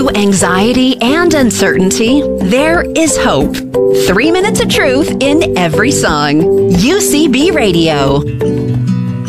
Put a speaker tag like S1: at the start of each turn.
S1: through anxiety and uncertainty, there is hope. 3 minutes of truth in every song. UCB Radio.